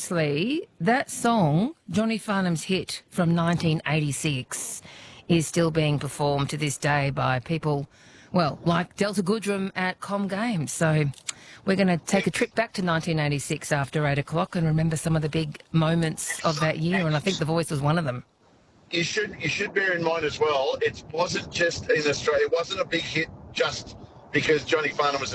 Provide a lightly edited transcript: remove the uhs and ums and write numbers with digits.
seriously, that song, Johnny Farnham's hit from 1986, is still being performed to this day by people, well, like Delta Goodrem at Com Games. So we're going to take a trip back to 1986 after 8 o'clock and remember some of the big moments of that year, and I think The Voice was one of them. You should bear in mind as well, it wasn't just in Australia, it wasn't a big hit just because Johnny Farnham was